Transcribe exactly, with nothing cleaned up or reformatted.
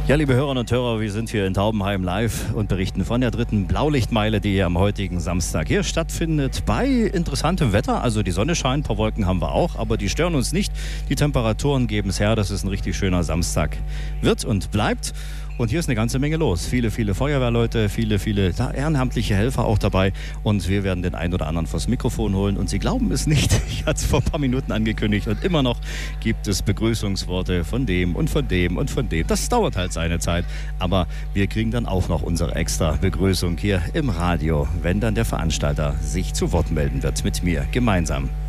Ja, liebe Hörerinnen und Hörer, wir sind hier in Taubenheim live und berichten von der dritten Blaulichtmeile, die hier am heutigen Samstag hier stattfindet. Bei interessantem Wetter, also die Sonne scheint, ein paar Wolken haben wir auch, aber die stören uns nicht. Die Temperaturen geben es her, dass es ein richtig schöner Samstag wird und bleibt. Und hier ist eine ganze Menge los. Viele, viele Feuerwehrleute, viele, viele ja, ehrenamtliche Helfer auch dabei. Und wir werden den einen oder anderen vors Mikrofon holen. Und Sie glauben es nicht, ich hatte es vor ein paar Minuten angekündigt. Und immer noch gibt es Begrüßungsworte von dem und von dem und von dem. Das dauert halt seine Zeit. Aber wir kriegen dann auch noch unsere extra Begrüßung hier im Radio, wenn dann der Veranstalter sich zu Wort melden wird mit mir gemeinsam.